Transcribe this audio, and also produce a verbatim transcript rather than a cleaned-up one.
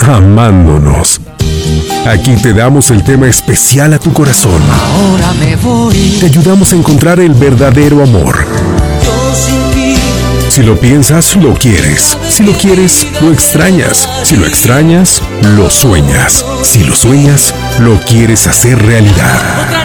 amándonos. Aquí te damos el tema especial a tu corazón. Ahora me voy. Te ayudamos a encontrar el verdadero amor. Yo sin ti. Si lo piensas, lo quieres. Si lo quieres, lo extrañas. Si lo extrañas, lo sueñas. Si lo sueñas, lo quieres hacer realidad.